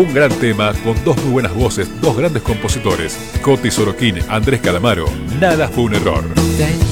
Un gran tema con dos muy buenas voces, dos grandes compositores, Coti Sorokin, Andrés Calamaro. Nada fue un error.